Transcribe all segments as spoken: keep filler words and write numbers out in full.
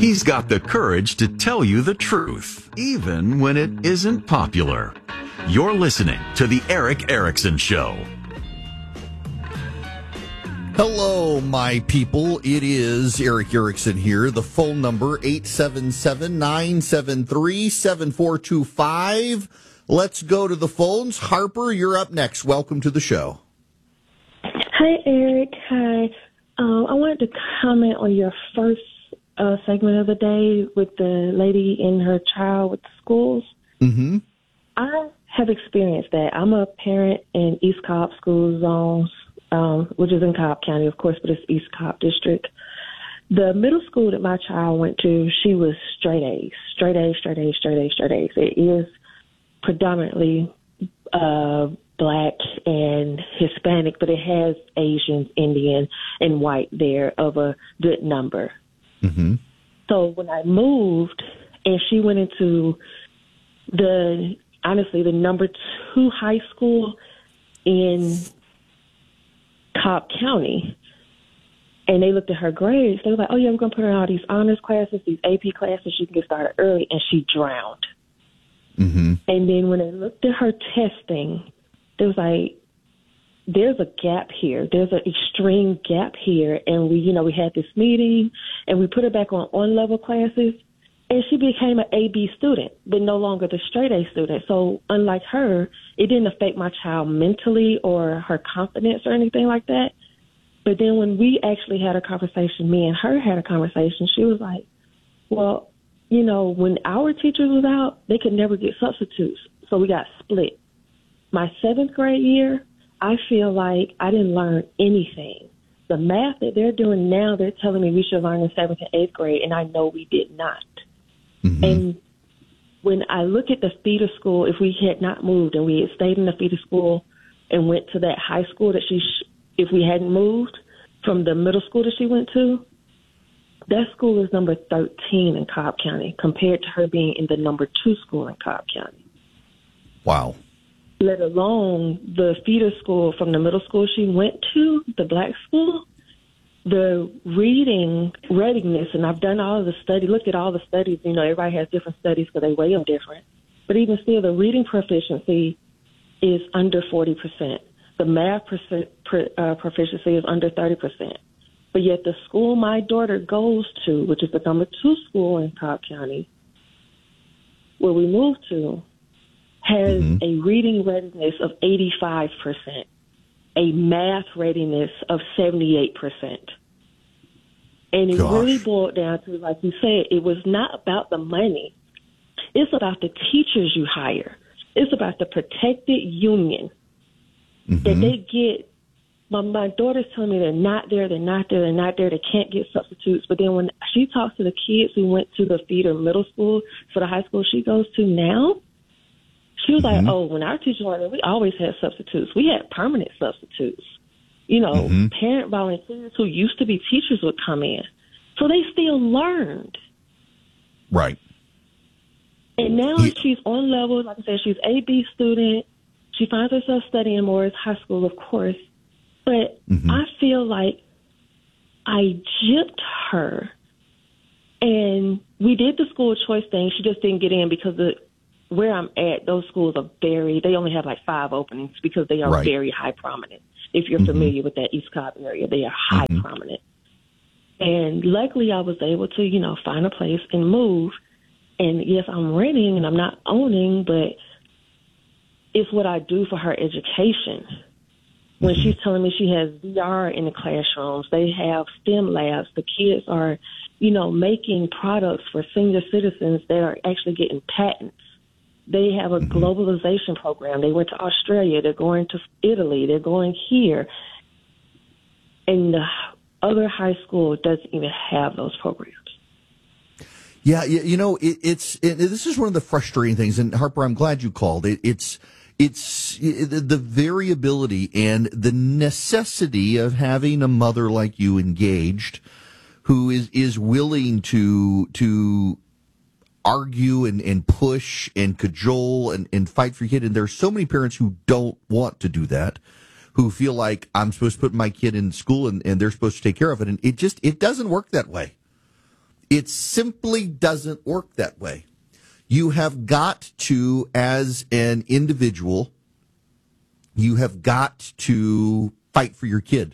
He's got the courage to tell you the truth, even when it isn't popular. You're listening to The Erick Erickson Show. Hello, my people. It is Erick Erickson here. The phone number, eight seven seven, nine seven three, seven four two five. Let's go to the phones. Harper, you're up next. Welcome to the show. Hi, Eric. Hi. Um, I wanted to comment on your first uh, segment of the day with the lady and her child with the schools. Mm-hmm. I have experienced that. I'm a parent in East Cobb School Zones, um, which is in Cobb County, of course, but it's East Cobb District. The middle school that my child went to, she was straight A's, straight A's, straight A's, straight A's, straight A's. It is predominantly uh, Black and Hispanic, but it has Asian, Indian, and white there of a good number. Mm-hmm. So when I moved and she went into the, honestly, the number two high school in Cobb County, and they looked at her grades, they were like, oh, yeah, we're going to put her in all these honors classes, these A P classes, she can get started early, and she drowned. Mm-hmm. And then when they looked at her testing, it was like, there's a gap here. There's an extreme gap here. And we, you know, we had this meeting and we put her back on on-level classes and she became an A B student, but no longer the straight A student. So unlike her, it didn't affect my child mentally or her confidence or anything like that. But then when we actually had a conversation, me and her had a conversation, she was like, well, you know, when our teachers was out, they could never get substitutes. So we got split. My seventh grade year, I feel like I didn't learn anything. The math that they're doing now, they're telling me we should learn in seventh and eighth grade, and I know we did not. Mm-hmm. And when I look at the feeder school, if we had not moved and we had stayed in the feeder school and went to that high school that she, sh- if we hadn't moved from the middle school that she went to, that school is number thirteen in Cobb County compared to her being in the number two school in Cobb County. Wow. Let alone the feeder school from the middle school she went to, the Black school, the reading readiness, and I've done all of the study, looked at all the studies, you know, everybody has different studies because they weigh them different. But even still, the reading proficiency is under forty percent. The math percent, uh, proficiency is under thirty percent. But yet the school my daughter goes to, which is the number two school in Cobb County, where we moved to, has mm-hmm. a reading readiness of eighty-five percent, a math readiness of seventy-eight percent. And it Gosh. really boiled down to, like you said, it was not about the money. It's about the teachers you hire. It's about the protected union mm-hmm. that they get. My, my daughter's telling me they're not there, they're not there, they're not there, they can't get substitutes. But then when she talks to the kids who went to the feeder middle school for the high school she goes to now, she was mm-hmm. like, oh, when our teacher went there, we always had substitutes. We had permanent substitutes. You know, mm-hmm. parent volunteers who used to be teachers would come in. So they still learned. Right. And now Yeah. she's on level. Like I said, she's a B student. She finds herself studying more. It's high school, of course. But mm-hmm. I feel like I gypped her. And we did the school choice thing. She just didn't get in because the where I'm at, those schools are very, they only have like five openings because they are right. very high prominent. If you're mm-hmm. familiar with that East Cobb area, they are high mm-hmm. prominent. And luckily I was able to, you know, find a place and move. And yes, I'm renting and I'm not owning, but it's what I do for her education. When mm-hmm. she's telling me she has V R in the classrooms, they have STEM labs, the kids are, you know, making products for senior citizens that are actually getting patents. They have a mm-hmm. globalization program. They went to Australia. They're going to Italy. They're going here. And the other high school doesn't even have those programs. Yeah, you, you know, it, it's it, this is one of the frustrating things. And Harper, I'm glad you called. It, it's it's it, the variability and the necessity of having a mother like you engaged, who is is willing to to. argue and, and push and cajole and, and fight for your kid. And there's so many parents who don't want to do that, who feel like I'm supposed to put my kid in school and, and they're supposed to take care of it. And it just, it doesn't work that way. It simply doesn't work that way. You have got to, as an individual, you have got to fight for your kid.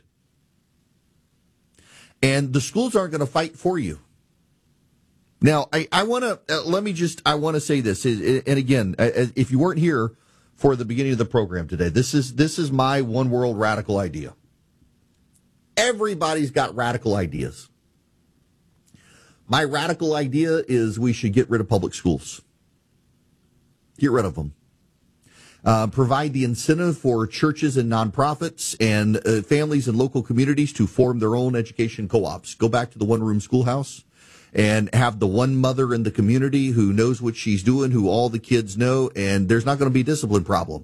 And the schools aren't going to fight for you. Now, I, I want to, uh, let me just, I want to say this. And again, if you weren't here for the beginning of the program today, this is, this is my one world radical idea. Everybody's got radical ideas. My radical idea is we should get rid of public schools. Get rid of them. Uh, provide the incentive for churches and nonprofits and uh, families and local communities to form their own education co-ops. Go back to the one-room schoolhouse and have the one mother in the community who knows what she's doing, who all the kids know, and there's not going to be a discipline problem.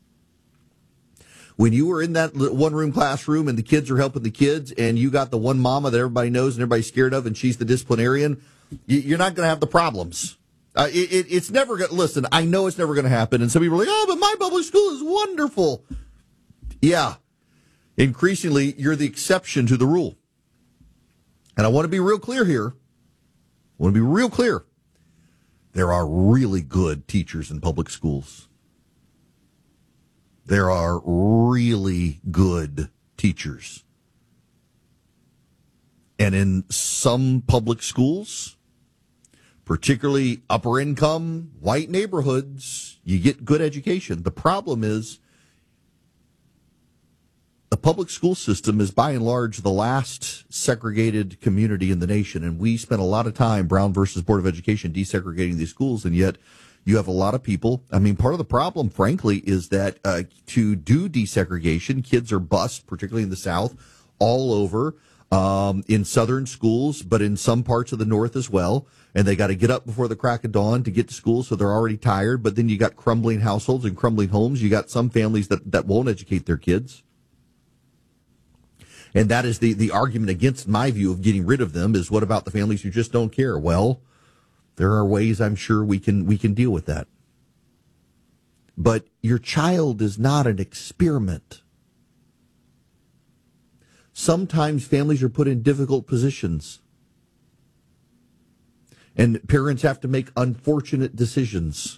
When you were in that one-room classroom and the kids are helping the kids and you got the one mama that everybody knows and everybody's scared of and she's the disciplinarian, you're not going to have the problems. Uh, it, it, it's never going to, listen, I know it's never going to happen. And some people are like, oh, but my public school is wonderful. Yeah. Increasingly, you're the exception to the rule. And I want to be real clear here. I want to be real clear. There are really good teachers in public schools. There are really good teachers. And in some public schools, particularly upper income, white neighborhoods, you get good education. The problem is the public school system is by and large the last segregated community in the nation. And we spent a lot of time, Brown versus Board of Education, desegregating these schools. And yet you have a lot of people. I mean, part of the problem, frankly, is that uh, to do desegregation, kids are bused, particularly in the South, all over. Um, in southern schools, but in some parts of the north as well. And they got to get up before the crack of dawn to get to school, so they're already tired. But then you got crumbling households and crumbling homes. You got some families that, that won't educate their kids. And that is the, the argument against my view of getting rid of them is what about the families who just don't care? Well, there are ways I'm sure we can we can deal with that. But your child is not an experiment. Sometimes families are put in difficult positions. And parents have to make unfortunate decisions.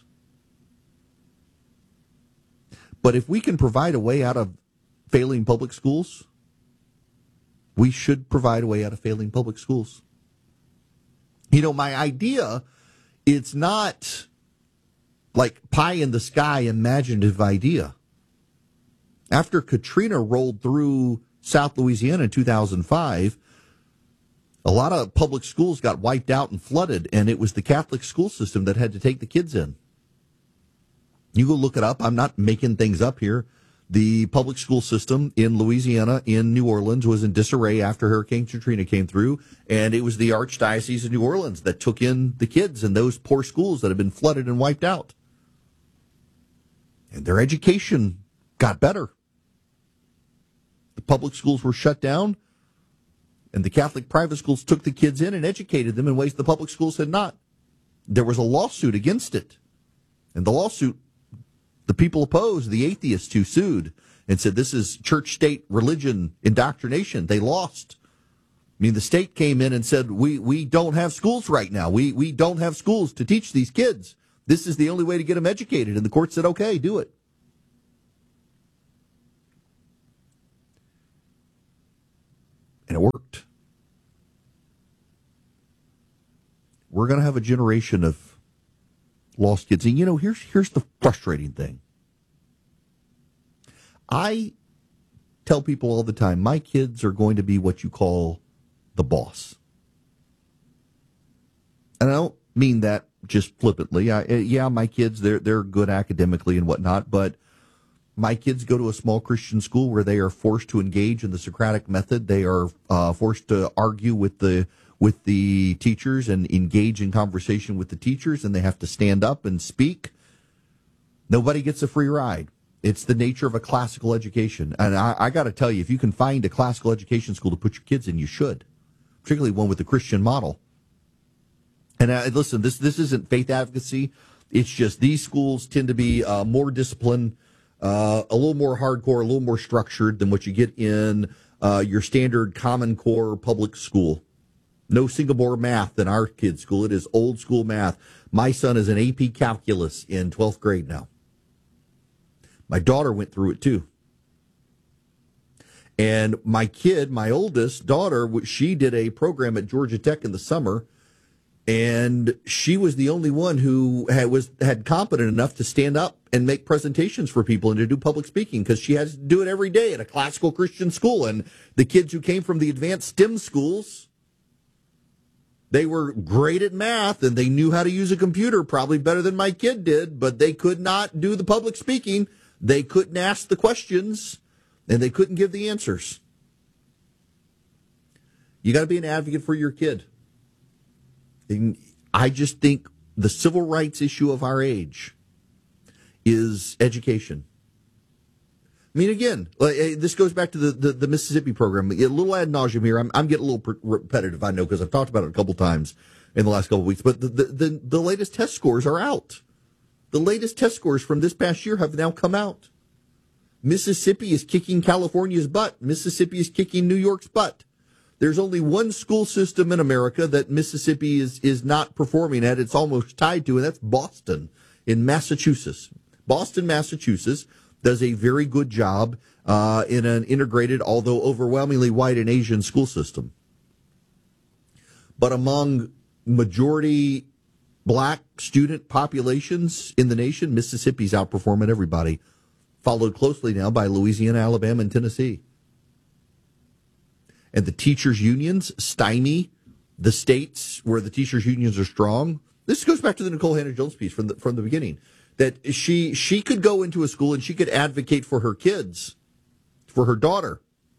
But if we can provide a way out of failing public schools, we should provide a way out of failing public schools. You know, my idea, it's not like pie in the sky imaginative idea. After Katrina rolled through South Louisiana in two thousand five, a lot of public schools got wiped out and flooded, and it was the Catholic school system that had to take the kids in. You go look it up. I'm not making things up here. The public school system in Louisiana, in New Orleans, was in disarray after Hurricane Katrina came through, and it was the Archdiocese of New Orleans that took in the kids in those poor schools that had been flooded and wiped out. And their education got better. The public schools were shut down, and the Catholic private schools took the kids in and educated them in ways the public schools had not. There was a lawsuit against it. And the lawsuit, the people opposed, the atheists who sued and said this is church-state religion indoctrination. They lost. I mean, the state came in and said, we, we don't have schools right now. We, we don't have schools to teach these kids. This is the only way to get them educated. And the court said, okay, do it. And it worked. We're going to have a generation of lost kids. And, you know, here's here's the frustrating thing. I tell people all the time, my kids are going to be what you call the boss. And I don't mean that just flippantly. I, yeah, my kids, they're they're good academically and whatnot, but my kids go to a small Christian school where they are forced to engage in the Socratic method. They are uh, forced to argue with the with the teachers and engage in conversation with the teachers, and they have to stand up and speak. Nobody gets a free ride. It's the nature of a classical education. And I, I got to tell you, if you can find a classical education school to put your kids in, you should, particularly one with the Christian model. And uh, listen, this this isn't faith advocacy. It's just these schools tend to be uh, more disciplined, Uh, a little more hardcore, a little more structured than what you get in uh, your standard Common Core public school. No single board math in our kids' school. It is old school math. My son is in A P calculus in twelfth grade now. My daughter went through it too. And my kid, my oldest daughter, she did a program at Georgia Tech in the summer, and she was the only one who had, was had competent enough to stand up and make presentations for people and to do public speaking, because she has to do it every day at a classical Christian school. And the kids who came from the advanced STEM schools, they were great at math and they knew how to use a computer probably better than my kid did, but they could not do the public speaking. They couldn't ask the questions. And they couldn't give the answers. You got to be an advocate for your kid. And I just think the civil rights issue of our age is education. I mean, again, this goes back to the, the, the Mississippi program. A little ad nauseum here. I'm, I'm getting a little repetitive, I know, because I've talked about it a couple times in the last couple of weeks. But the, the, the, the latest test scores are out. The latest test scores from this past year have now come out. Mississippi is kicking California's butt. Mississippi is kicking New York's butt. There's only one school system in America that Mississippi is, is not performing at. It's almost tied to, and that's Boston in Massachusetts. Boston, Massachusetts does a very good job uh, in an integrated, although overwhelmingly white and Asian school system. But among majority black student populations in the nation, Mississippi's outperforming everybody. Followed closely now by Louisiana, Alabama, and Tennessee. And the teachers' unions stymie the states where the teachers' unions are strong. This goes back to the Nicole Hannah-Jones piece from the, from the beginning, that she she could go into a school and she could advocate for her kids, for her daughter.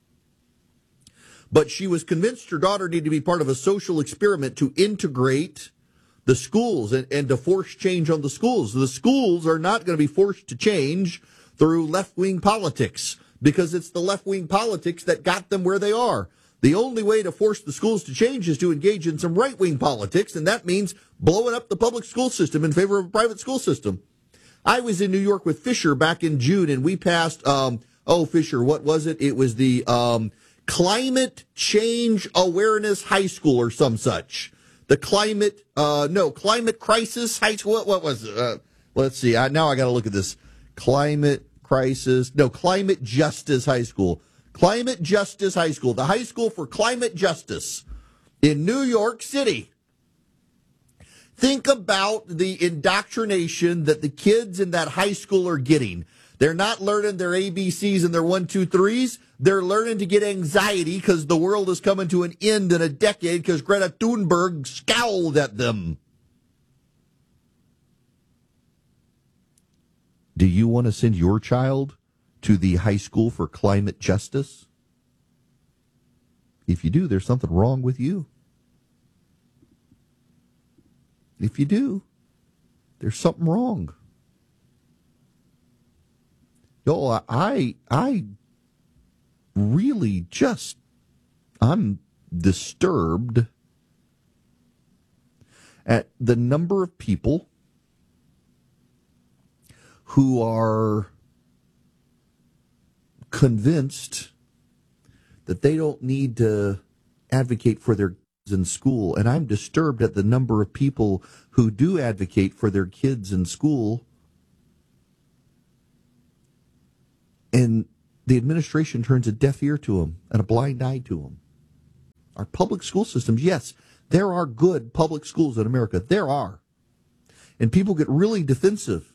But she was convinced her daughter needed to be part of a social experiment to integrate the schools and, and to force change on the schools. The schools are not going to be forced to change through left-wing politics, because it's the left-wing politics that got them where they are. The only way to force the schools to change is to engage in some right-wing politics, and that means blowing up the public school system in favor of a private school system. I was in New York with Fisher back in June, and we passed, um, oh, Fisher, what was it? It was the um, Climate Change Awareness High School or some such. The climate, uh, no, Climate Crisis High School. What, what was it? Uh, let's see. I, now I got to look at this. Climate Crisis, no, Climate Justice High School. Climate Justice High School, the high school for climate justice in New York City. Think about the indoctrination that the kids in that high school are getting. They're not learning their A B Cs and their one, two, threes. They're learning to get anxiety because the world is coming to an end in a decade because Greta Thunberg scowled at them. Do you want to send your child to the high school for climate justice? If you do, there's something wrong with you. If you do, there's something wrong. Yo, I, I really just, I'm disturbed at the number of people who are convinced that they don't need to advocate for their kids in school. And I'm disturbed at the number of people who do advocate for their kids in school, and the administration turns a deaf ear to them and a blind eye to them. Our public school systems, yes, there are good public schools in America. There are. And people get really defensive.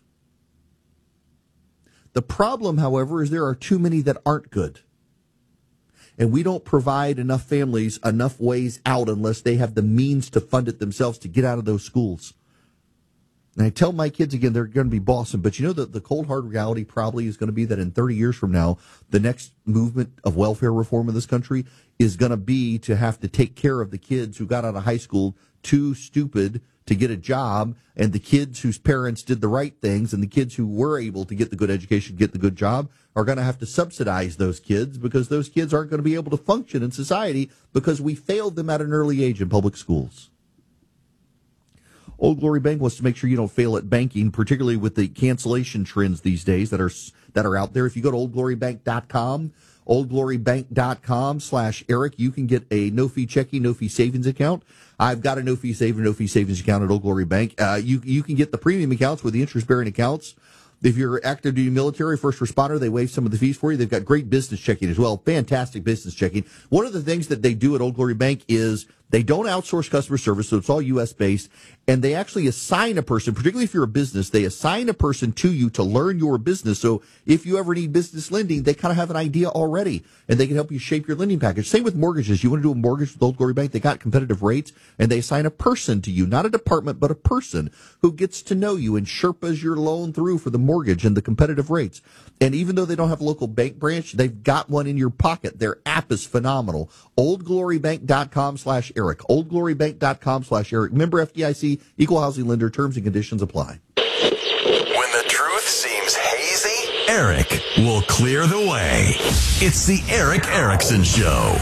The problem, however, is there are too many that aren't good. And we don't provide enough families enough ways out unless they have the means to fund it themselves to get out of those schools. And I tell my kids, again, they're going to be Boston, but you know that the cold, hard reality probably is going to be that in thirty years from now, the next movement of welfare reform in this country is going to be to have to take care of the kids who got out of high school too stupid to get a job, and the kids whose parents did the right things, and the kids who were able to get the good education, get the good job, are going to have to subsidize those kids because those kids aren't going to be able to function in society because we failed them at an early age in public schools. Old Glory Bank wants to make sure you don't fail at banking, particularly with the cancellation trends these days that are that are out there. If you go to old glory bank dot com, oldglorybank.com slash Eric. You can get a no-fee checking, no-fee savings account. I've got a no-fee savings, no-fee savings account at Old Glory Bank. Uh, you, you can get the premium accounts with the interest-bearing accounts. If you're active duty military, first responder, they waive some of the fees for you. They've got great business checking as well. Fantastic business checking. One of the things that they do at Old Glory Bank is they don't outsource customer service, so it's all U S based, and they actually assign a person, particularly if you're a business, they assign a person to you to learn your business. So if you ever need business lending, they kind of have an idea already, and they can help you shape your lending package. Same with mortgages. You want to do a mortgage with Old Glory Bank, they got competitive rates, and they assign a person to you, not a department, but a person who gets to know you and Sherpas your loan through for the mortgage and the competitive rates. And even though they don't have a local bank branch, they've got one in your pocket. Their app is phenomenal. oldglorybank.com slash Eric. oldglorybank.com slash Eric. Member F D I C, equal housing lender. Terms and conditions apply. When the truth seems hazy, Eric will clear the way. It's the Eric Erickson Show.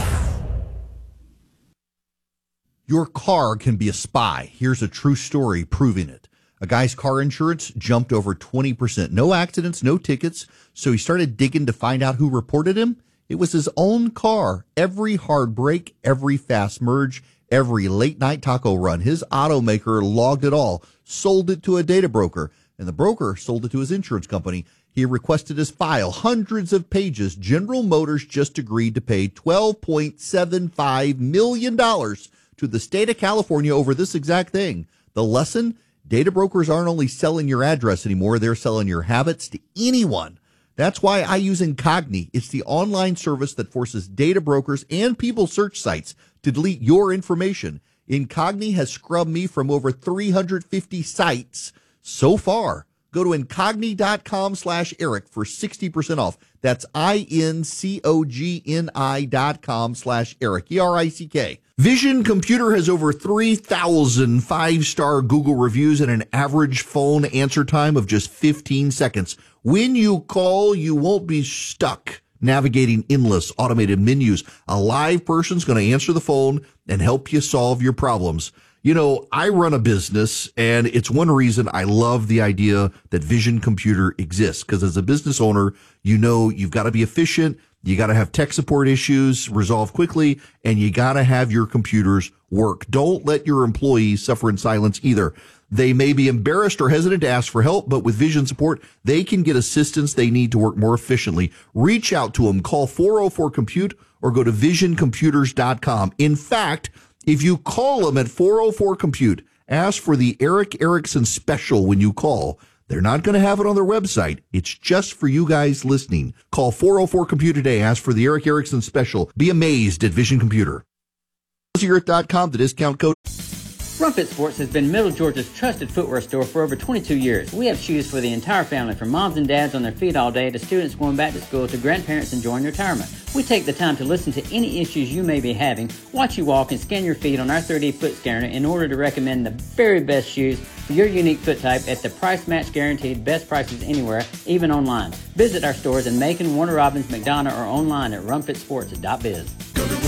Your car can be a spy. Here's a true story proving it. A guy's car insurance jumped over twenty percent. No accidents, no tickets. So he started digging to find out who reported him. It was his own car. Every hard brake, every fast merge, every late night taco run. His automaker logged it all, sold it to a data broker, and the broker sold it to his insurance company. He requested his file, hundreds of pages. General Motors just agreed to pay twelve point seven five million dollars to the state of California over this exact thing. The lesson? Data brokers aren't only selling your address anymore, they're selling your habits to anyone. That's why I use Incogni. It's the online service that forces data brokers and people search sites to delete your information. Incogni has scrubbed me from over three hundred fifty sites so far. Go to incogni.com slash Eric for sixty percent off. That's I-N-C-O-G-N-I dot com slash Eric, E R I C K. Vision Computer has over three thousand five-star Google reviews and an average phone answer time of just fifteen seconds. When you call, you won't be stuck navigating endless automated menus. A live person's going to answer the phone and help you solve your problems. You know, I run a business, and it's one reason I love the idea that Vision Computer exists, because as a business owner, you know you've got to be efficient, you got to have tech support issues resolved quickly, and you got to have your computers work. Don't let your employees suffer in silence either. They may be embarrassed or hesitant to ask for help, but with Vision support, they can get assistance they need to work more efficiently. Reach out to them. Call four oh four compute or go to vision computers dot com. In fact, if you call them at four oh four compute, ask for the Eric Erickson special when you call. They're not going to have it on their website. It's just for you guys listening. Call four oh four compute today. Ask for the Eric Erickson special. Be amazed at Vision Computer. Eric dot com, the discount code. Rumfit Sports has been Middle Georgia's trusted footwear store for over twenty-two years. We have shoes for the entire family, from moms and dads on their feet all day to students going back to school to grandparents enjoying retirement. We take the time to listen to any issues you may be having, watch you walk, and scan your feet on our three D foot scanner in order to recommend the very best shoes for your unique foot type at the price match guaranteed best prices anywhere, even online. Visit our stores in Macon, Warner Robins, McDonough, or online at rumfit sports dot biz. Go to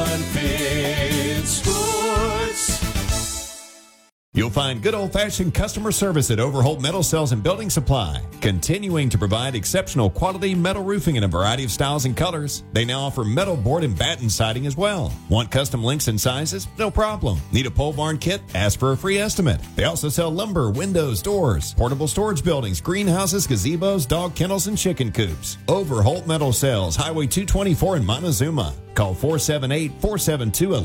Rumfit Sports. You'll find good old-fashioned customer service at Overholt Metal Sales and Building Supply, continuing to provide exceptional quality metal roofing in a variety of styles and colors. They now offer metal board and batten siding as well. Want custom links and sizes? No problem. Need a pole barn kit? Ask for a free estimate. They also sell lumber, windows, doors, portable storage buildings, greenhouses, gazebos, dog kennels, and chicken coops. Overholt Metal Sales, Highway two twenty-four in Montezuma. Call four seven eight, four seven two, one one